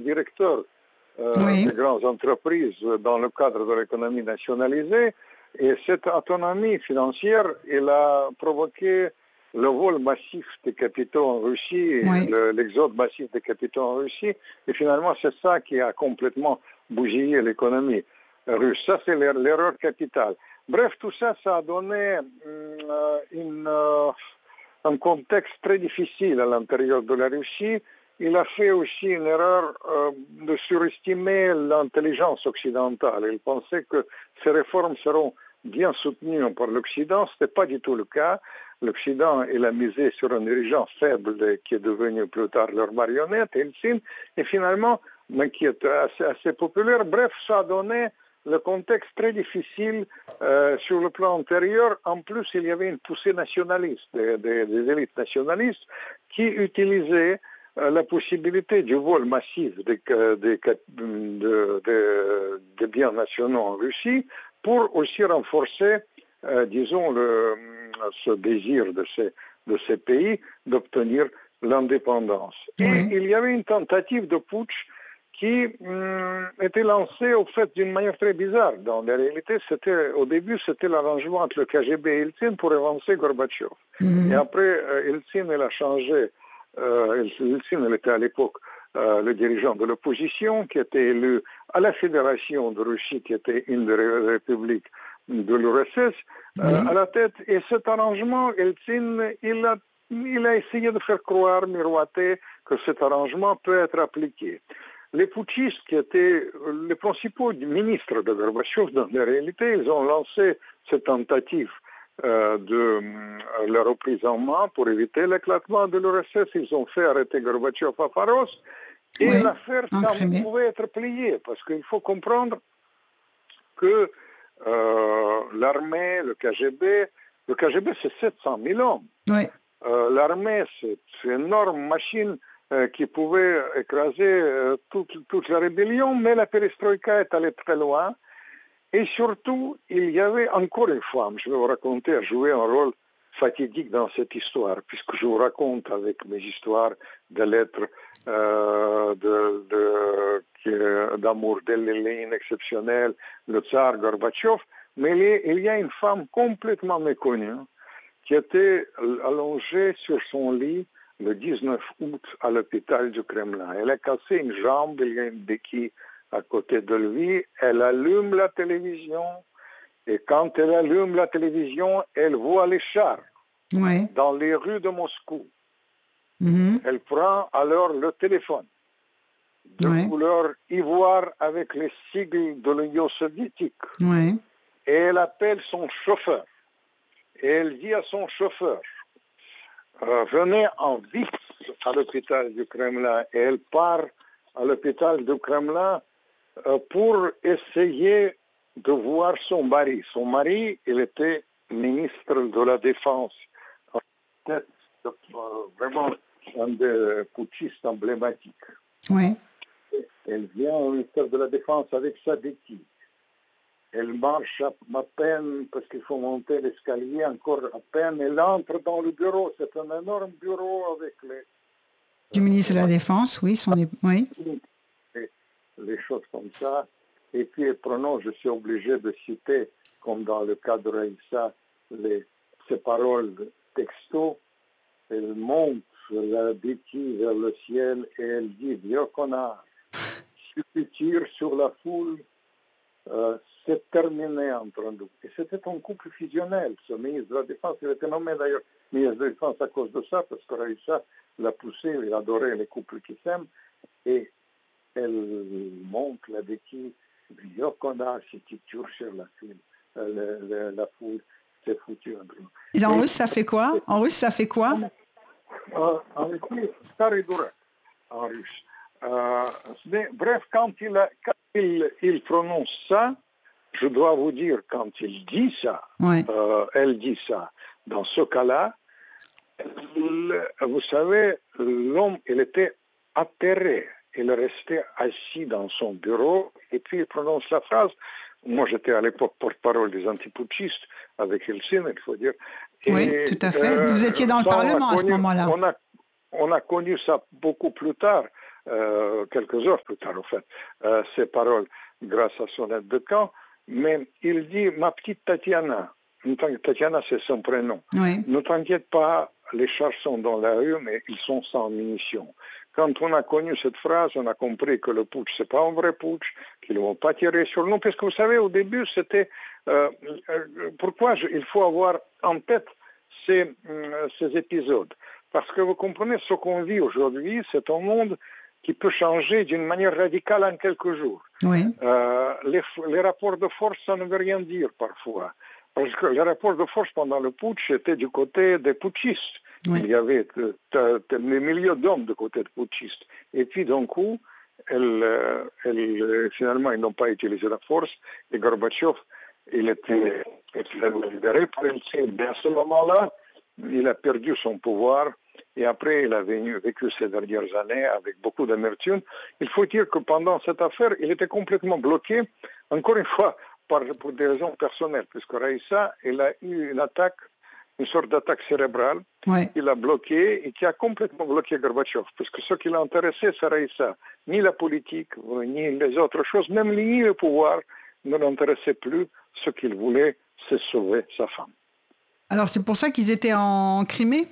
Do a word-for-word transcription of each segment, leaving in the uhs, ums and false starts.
directeur euh, Oui. des grandes entreprises dans le cadre de l'économie nationalisée. Et cette autonomie financière, elle a provoqué le vol massif des capitaux en Russie, Oui. le- l'exode massif des capitaux en Russie. Et finalement, c'est ça qui a complètement bousillé l'économie russe. Ça, c'est l'er- l'erreur capitale. Bref, tout ça, ça a donné hum, euh, une, euh, un contexte très difficile à l'intérieur de la Russie. Il a fait aussi une erreur euh, de surestimer l'intelligence occidentale. Il pensait que ces réformes seront bien soutenues par l'Occident. Ce n'était pas du tout le cas. L'Occident, il a misé sur un dirigeant faible qui est devenu plus tard leur marionnette, Helsinki, et finalement, mais qui est assez, assez populaire. Bref, ça a donné le contexte très difficile euh, sur le plan antérieur. En plus, il y avait une poussée nationaliste, des, des- des élites nationalistes, qui utilisaient euh, la possibilité du vol massif des, ca- des, ca- de- de- des biens nationaux en Russie pour aussi renforcer, euh, disons, le, ce désir de ces, de ces pays d'obtenir l'indépendance. Et Oui. il y avait une tentative de putsch qui hum, était lancée au fait d'une manière très bizarre. Dans la réalité, c'était, au début, c'était l'arrangement entre le K G B et Eltsine pour évincer Gorbatchev. Mhm. Et après, euh, Eltsine, elle a changé. Euh, Eltsine, elle était à l'époque euh, le dirigeant de l'opposition, qui était élu à la Fédération de Russie, qui était une des ré- républiques de l'U R S S, euh, Oui. à la tête. Et cet arrangement, Eltsine, il a, il a essayé de faire croire, miroiter, que cet arrangement peut être appliqué. Les putschistes qui étaient les principaux ministres de Gorbatchev, dans la réalité, ils ont lancé cette tentative euh, de euh, la reprise en main pour éviter l'éclatement de l'U R S S. Ils ont fait arrêter Gorbatchev à Pharos et Oui. l'affaire, En ça Crimée. pouvait être plié parce qu'il faut comprendre que euh, l'armée, le K G B, le K G B c'est sept cent mille hommes. Oui. Euh, l'armée, c'est c'est une énorme machine euh, qui pouvait écraser euh, toute, toute la rébellion, mais la perestroïka est allée très loin. Et surtout, il y avait encore une femme, je vais vous raconter, a joué un rôle fatidique dans cette histoire, puisque je vous raconte avec mes histoires de lettres euh, de, de, qui- d'amour de Lénine exceptionnel, le tsar Gorbatchev, mais il y a- il y a une femme complètement méconnue qui était allongée sur son lit le dix-neuf août à l'hôpital du Kremlin. Elle a cassé une jambe, il y a une béquille à côté de lui, elle allume la télévision, et quand elle allume la télévision, elle voit les chars Oui. dans les rues de Moscou. Mhm. Elle prend alors le téléphone de Oui. couleur ivoire avec les sigles de l'Union soviétique, Oui. et elle appelle son chauffeur. Et elle dit à son chauffeur, euh, venez en vite à l'hôpital du Kremlin. Et elle part à l'hôpital du Kremlin euh, pour essayer de voir son mari. Son mari, il était ministre de la Défense. En tête, euh, vraiment un des putschistes emblématiques. Oui. Elle vient au ministère de la Défense avec sa béquille. Elle marche à, à peine parce qu'il faut monter l'escalier encore à peine. Elle entre dans le bureau. C'est un énorme bureau avec les, Du ministre de la Défense, oui. Son é- Oui. les, les choses comme ça. Et puis elle prononce, je suis obligé de citer, comme dans le cas de Raïssa, les, ces paroles texto. Elle monte la béquille vers le ciel et elle dit, vieux connard, si tu tires sur la foule, Euh, c'est terminé entre nous. Et c'était un couple fusionnel. Ce ministre de la Défense, il était nommé d'ailleurs ministre de la Défense à cause de ça, parce que Raïssa l'a poussé, il adorait les couples qui s'aiment, et elle monte la béquille, vieux connard, si tu tires sur la foule, euh, le, le, la foule, c'est foutu entre nous. Et en Et, russe, ça fait quoi? En russe, ça fait quoi? euh, en Russie, старый дурак, en russe. Euh, mais, bref, quand, il, a, quand il, il prononce ça, je dois vous dire, quand il dit ça, Ouais. euh, elle dit ça, dans ce cas-là, le- vous savez, l'homme, il était atterré. Il restait assis dans son bureau et puis il prononce la phrase. Moi, j'étais à l'époque porte-parole des antiputschistes avec Helsinki, il faut dire. Et, Oui, tout à fait. euh, Vous étiez dans le ça, on a Parlement à ce connu- moment-là. On a, on a connu ça beaucoup plus tard euh, quelques heures plus tard, en fait, euh, ces paroles grâce à son aide de camp. Mais il dit, ma petite Tatiana, Tatiana c'est son prénom, Oui. ne t'inquiète pas, les chars sont dans la rue, mais ils sont sans munitions. Quand on a connu cette phrase, on a compris que le putsch, ce n'est pas un vrai putsch, qu'ils ne vont pas tirer sur nous, parce que vous savez, au début, c'était... Euh, euh, pourquoi je, il faut avoir en tête ces, euh, ces épisodes? Parce que vous comprenez, ce qu'on vit aujourd'hui, c'est un monde qui peut changer d'une manière radicale en quelques jours. Oui. Euh, les, les rapports de force, ça ne veut rien dire parfois. Parce que les rapports de force pendant le putsch étaient du côté des putschistes. Oui. Il y avait des milliers d'hommes du côté des putschistes. Et puis d'un coup, elle, elle, finalement, ils n'ont pas utilisé la force. Et Gorbatchev, il était, était libéré par L C. Et à ce moment-là, il a perdu son pouvoir. Et après, il a vécu ces dernières années avec beaucoup d'amertume. Il faut dire que pendant cette affaire, il était complètement bloqué, encore une fois, par, pour des raisons personnelles, puisque Raïssa, il a eu une attaque, une sorte d'attaque cérébrale, Ouais. il a bloqué et qui a complètement bloqué Gorbatchev, puisque ce qui l'a intéressé, c'est Raïssa. Ni la politique, ni les autres choses, même ni le pouvoir ne l'intéressait plus. Ce qu'il voulait, c'est sauver sa femme. Alors c'est pour ça qu'ils étaient en Crimée?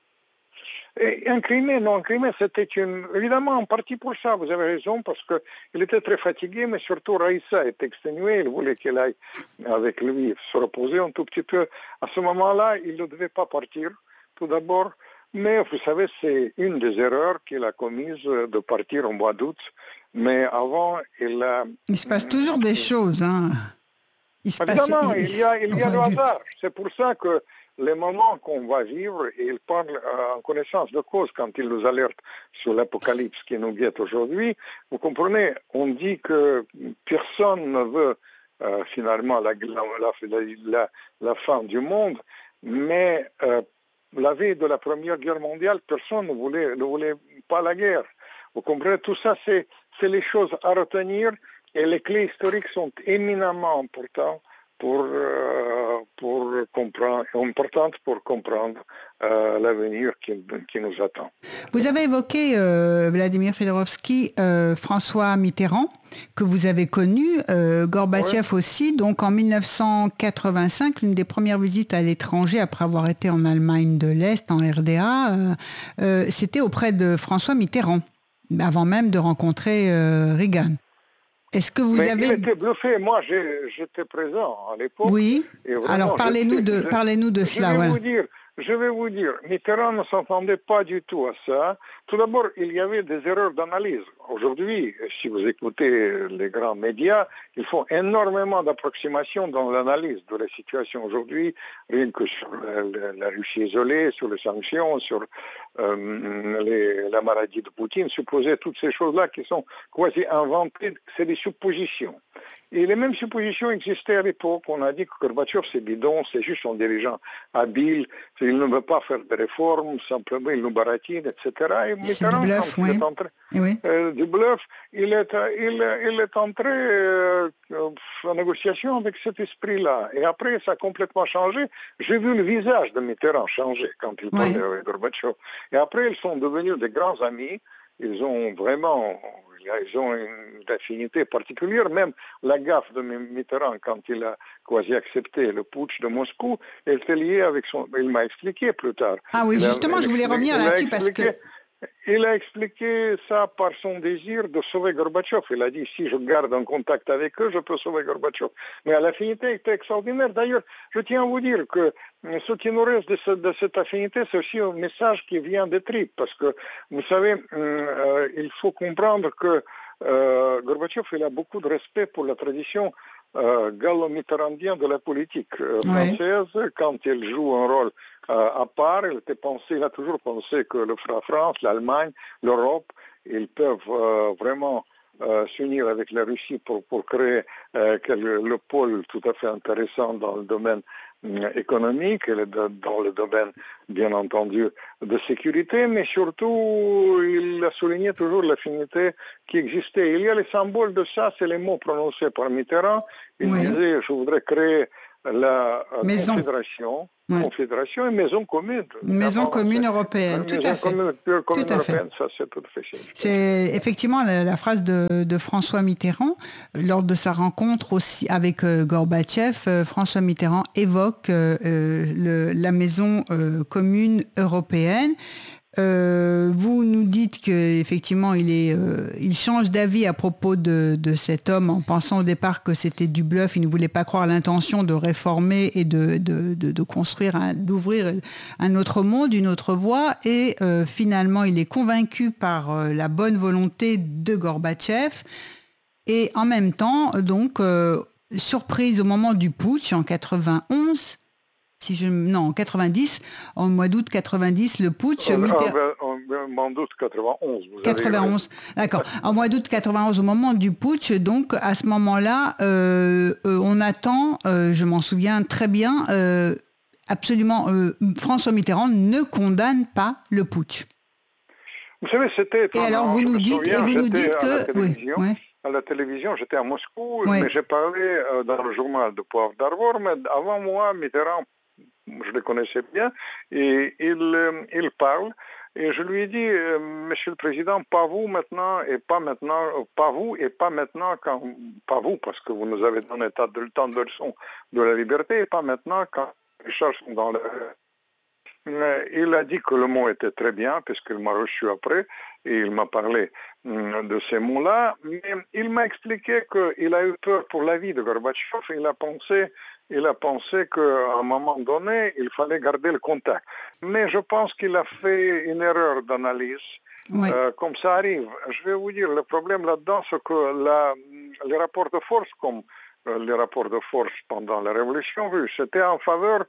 Et en Crimée, non, en Crimée, c'était une... Évidemment, en partie pour ça, vous avez raison, parce qu'il était très fatigué, mais surtout Raïssa était exténuée, il voulait qu'elle aille avec lui se reposer un tout petit peu. À ce moment-là, il ne devait pas partir, tout d'abord, mais vous savez, c'est une des erreurs qu'il a commises de partir au mois d'août, mais avant, il a... Il se passe toujours des choses, hein. Il se Évidemment, passe... il y a, il y a le Ouais, hasard. C'est pour ça que les moments qu'on va vivre, et il parle euh, en connaissance de cause quand il nous alerte sur l'apocalypse qui nous guette aujourd'hui, vous comprenez, on dit que personne ne veut euh, finalement la, la, la, la fin du monde, mais euh, la veille de la Première Guerre mondiale, personne ne voulait, ne voulait pas la guerre. Vous comprenez, tout ça, c'est les choses à retenir. Et les clés historiques sont éminemment importantes pour, euh, pour comprendre, importantes pour comprendre euh, l'avenir qui, qui nous attend. Vous avez évoqué, euh, Vladimir Fedorovski, euh, François Mitterrand, que vous avez connu, euh, Gorbatchev oui. aussi. Donc en mille neuf cent quatre-vingt-cinq, l'une des premières visites à l'étranger, après avoir été en Allemagne de l'Est, en R D A, euh, euh, c'était auprès de François Mitterrand, avant même de rencontrer euh, Reagan. Est-ce que vous Mais avez... il était bluffé. Moi, j'étais présent à l'époque. Oui. Alors, parlez-nous de, parlez-nous de cela. Je vais voilà. vous dire, je vais vous dire, Mitterrand ne s'entendait pas du tout à ça. Tout d'abord, il y avait des erreurs d'analyse. Aujourd'hui, si vous écoutez les grands médias, ils font énormément d'approximations dans l'analyse de la situation aujourd'hui, rien que sur la, la Russie isolée, sur les sanctions, sur euh, les, la maladie de Poutine, supposer toutes ces choses-là qui sont quasi inventées, c'est des suppositions. Et les mêmes suppositions existaient à l'époque. On a dit que Gorbatchev, c'est bidon, c'est juste un dirigeant habile, il ne veut pas faire de réformes, simplement il nous baratine, et cetera. Et Mitterrand, du bluff, quand oui. il est entré, oui. euh, du bluff, il est, il, il est entré euh, en négociation avec cet esprit-là. Et après, ça a complètement changé. J'ai vu le visage de Mitterrand changer quand il parlait oui. avec Gorbatchev. Et après, ils sont devenus des grands amis. Ils ont vraiment... Ils ont une affinité particulière, même la gaffe de Mitterrand quand il a quasi accepté le putsch de Moscou, elle était liée avec son... Il m'a expliqué plus tard. Ah oui, il justement, a, je voulais revenir là-dessus parce que... Il a expliqué ça par son désir de sauver Gorbatchev. Il a dit, si je garde un contact avec eux, je peux sauver Gorbatchev. Mais l'affinité était extraordinaire. D'ailleurs, je tiens à vous dire que ce qui nous reste de, ce, de cette affinité, c'est aussi un message qui vient des tripes. Parce que, vous savez, euh, il faut comprendre que euh, Gorbatchev, il a beaucoup de respect pour la tradition euh, gallo-mitterrandienne de la politique euh, française. Oui. Quand il joue un rôle euh, à part, il, était pensé, il a toujours pensé que le, la France, l'Allemagne, l'Europe, ils peuvent euh, vraiment euh, s'unir avec la Russie pour, pour créer euh, le, le pôle tout à fait intéressant dans le domaine économique, et dans le domaine, bien entendu, de sécurité, mais surtout, il a souligné toujours l'affinité qui existait. Il y a les symboles de ça, c'est les mots prononcés par Mitterrand. Il oui. disait, je voudrais créer la Maison. confédération, ouais. confédération et maison commune. Maison commune européenne, tout à fait. Commune, commune tout à fait. Ça, c'est tout à fait significatif. C'est effectivement la, la phrase de, de François Mitterrand lors de sa rencontre aussi avec euh, Gorbatchev. Euh, François Mitterrand évoque euh, le, la maison euh, commune européenne. Euh, vous nous dites qu'effectivement il, est, euh, il change d'avis à propos de, de cet homme en pensant au départ que c'était du bluff. Il ne voulait pas croire l'intention de réformer et de, de, de, de construire, un, d'ouvrir un autre monde, une autre voie. Et euh, finalement, il est convaincu par euh, la bonne volonté de Gorbatchev. Et en même temps, donc, euh, surprise au moment du putsch en quatre-vingt-onze, Si je, non, en quatre-vingt-dix, en mois d'août quatre-vingt-dix, le putsch... En, Mitter... en, en mois d'août quatre-vingt-onze. Vous quatre-vingt-onze, avez... d'accord. En mois d'août quatre-vingt-onze, au moment du putsch, donc à ce moment-là, euh, euh, on attend, euh, je m'en souviens très bien, euh, absolument, euh, François Mitterrand ne condamne pas le putsch. Vous savez, c'était... Et alors vous nous dites, souviens, et vous nous dites que... Oui, ouais. À la télévision, j'étais à Moscou, oui. mais j'ai parlé euh, dans le journal de Poivre d'Arvor, mais avant moi, Mitterrand, je le connaissais bien, et il, euh, il parle, et je lui ai dit, euh, Monsieur le Président, pas vous maintenant, et pas maintenant, euh, pas vous, et pas maintenant, quand, pas vous, parce que vous nous avez donné tant de, tant de leçons de la liberté, et pas maintenant, quand les choses sont dans le... Il a dit que le mot était très bien, puisqu'il m'a reçu après, et il m'a parlé de ces mots-là, mais il m'a expliqué qu'il a eu peur pour la vie de Gorbatchev, il a pensé, il a pensé qu'à un moment donné, il fallait garder le contact. Mais je pense qu'il a fait une erreur d'analyse, oui. euh, comme ça arrive. Je vais vous dire, le problème là-dedans, c'est que la, les rapports de force, comme euh, les rapports de force pendant la révolution russe, c'était en faveur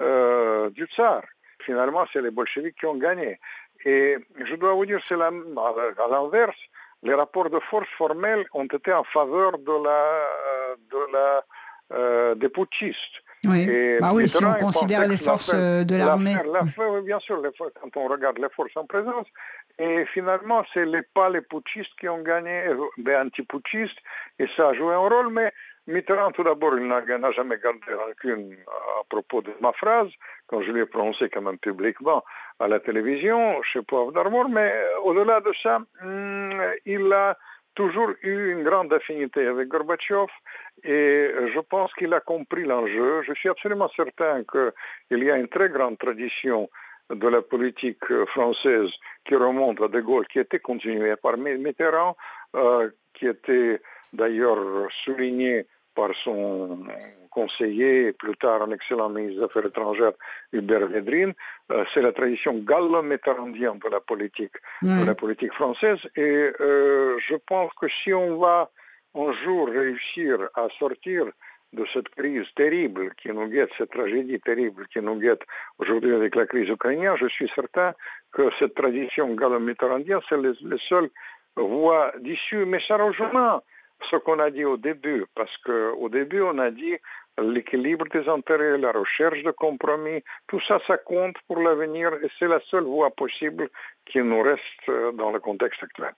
euh, du tsar. Finalement, c'est les bolcheviks qui ont gagné. Et je dois vous dire, c'est la, à l'inverse, les rapports de force formels ont été en faveur de la, de la, euh, des putschistes. Oui, bah oui si on considère les forces de l'armée. Oui, bien sûr, les, quand on regarde les forces en présence. Et finalement, ce n'est pas les putschistes qui ont gagné, des anti-putschistes, et ça a joué un rôle, mais Mitterrand, tout d'abord, il n'a, n'a jamais gardé rancune à propos de ma phrase, quand je l'ai prononcée quand même publiquement à la télévision, chez Poivre d'Arvor, mais au-delà de ça, hum, il a toujours eu une grande affinité avec Gorbatchev et je pense qu'il a compris l'enjeu. Je suis absolument certain qu'il y a une très grande tradition de la politique française qui remonte à De Gaulle, qui était continuée par Mitterrand, euh, qui était d'ailleurs souligné par son conseiller et plus tard un excellent ministre des Affaires étrangères, Hubert Védrine. Euh, c'est la tradition gallo-mitterrandienne de la politique, mmh. de la politique française. Et euh, je pense que si on va un jour réussir à sortir de cette crise terrible qui nous guette, cette tragédie terrible qui nous guette aujourd'hui avec la crise ukrainienne, je suis certain que cette tradition gallo-mitterrandienne, c'est le, le seul voie d'issue. Mais ça rejoint ce qu'on a dit au début, parce qu'au début, on a dit l'équilibre des intérêts, la recherche de compromis, tout ça, ça compte pour l'avenir et c'est la seule voie possible qui nous reste dans le contexte actuel.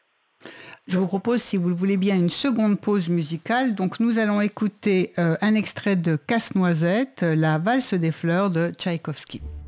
Je vous propose, si vous le voulez bien, une seconde pause musicale. Donc, nous allons écouter euh, un extrait de Casse-Noisette, la valse des fleurs de Tchaïkovski.